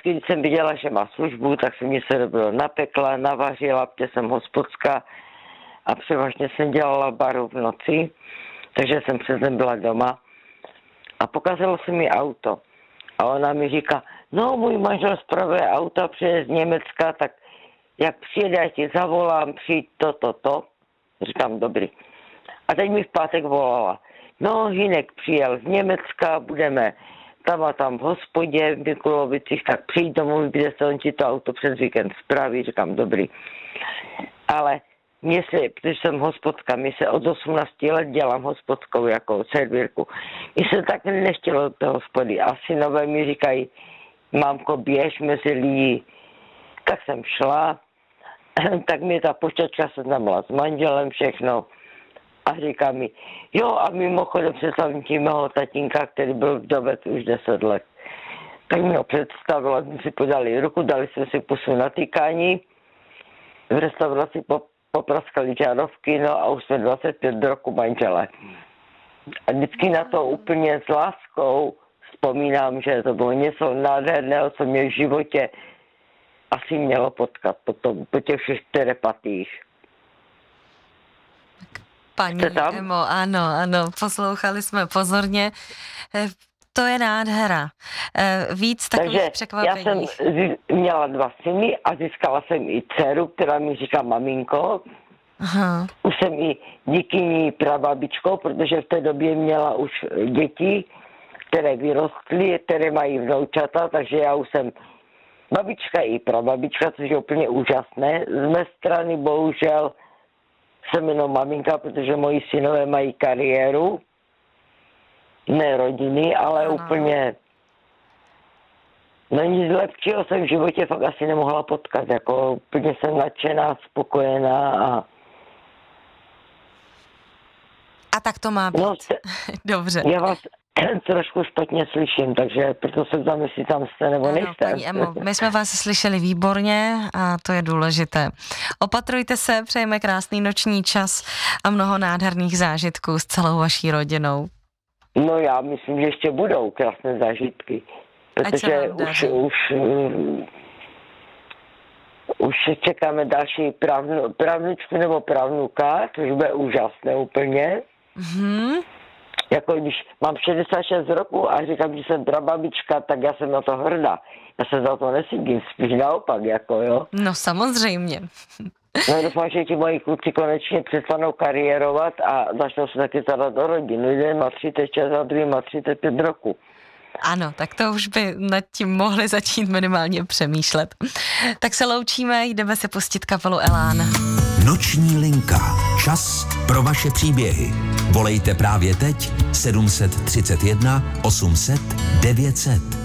vždycky, když jsem viděla, že má službu, tak jsem mi se dobro napekla, navařila, protože jsem hospodská a převážně jsem dělala v baru v noci, takže jsem přes den byla doma a pokazilo se mi auto. A ona mi říká, no můj manžel spravuje auta přijde z Německa, tak jak přijede, já ti zavolám, přijď to. Říkám, dobrý. A teď mi v pátek volala, no Hinek přijel z Německa, budeme tam a tam v hospodě v Mikulovicích, tak přijď domů, kde se on ti to auto přes víkend spraví, říkám, dobrý. Ale protože jsem hospodka, mi se od 18 let dělám hospodkou jako servírku. Mi se tak nechtělo do té hospody. A synové mi říkají, mámko, běž mezi lidi. Tak jsem šla, tak mi ta počačka seznamila s manželem všechno. A říká mi, jo a mimochodem představím ti mého tatínka, který byl vdovec už 10 let. Tak mi ho představila, jsme si podali ruku, dali jsme si pusu na týkání, v restauraci popraskali žárovky, no a už jsme 25 roku manžele. A vždycky na to úplně s láskou vzpomínám, že to bylo něco nádherného, co mě v životě asi mělo potkat po těch všech terapatích. Paní Emo, ano, poslouchali jsme pozorně. To je nádhera. Víc takových překvapení. Já jsem měla 2 syny a získala jsem i dceru, která mi říká maminko. Aha. Už jsem i díky ní prababičkou, protože v té době měla už děti, které vyrostly, které mají vnoučata, takže já už jsem babička i prababička, což je úplně úžasné. Z mé strany bohužel jsem jenom maminka, protože moji synové mají kariéru, ne rodiny, ale úplně no nic lepšího jsem v životě fakt asi nemohla potkat, jako úplně jsem nadšená, spokojená a tak to má být. No, dobře. Já vás trošku špatně slyším, takže proto se tam, jestli tam jste nebo nejste. Paní Emo, my jsme vás slyšeli výborně a to je důležité. Opatrujte se, přejeme krásný noční čas a mnoho nádherných zážitků s celou vaší rodinou. No já myslím, že ještě budou krásné zážitky, protože už čekáme další právnučku nebo právnuka, což bude úžasné úplně. Mhm. Jako když mám 66 roku a říkám, že jsem prababička, tak já jsem na to hrdá. Já se za to nesídím, spíš naopak, jako jo. No samozřejmě. No doufám, že ti moji kluci konečně přestanou kariérovat a začnou se taky starat o rodinu. Jeden má 36 a druhý má 35 roku. Ano, tak to už by nad tím mohli začít minimálně přemýšlet. Tak se loučíme, jdeme se pustit kapelu Elán. Noční linka. Čas pro vaše příběhy. Volejte právě teď 731 800 900.